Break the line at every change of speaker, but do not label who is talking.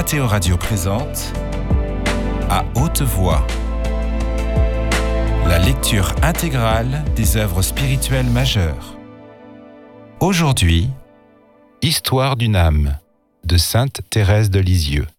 Mathéo Radio présente À haute voix la lecture intégrale des œuvres spirituelles majeures. Aujourd'hui, Histoire d'une âme de Sainte Thérèse de Lisieux.